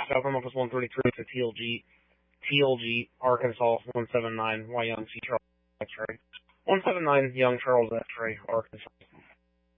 South Memphis 133 to TLG, Arkansas 179, Y Young C Charles X-Ray. 179 Young Charles X-Ray, Arkansas.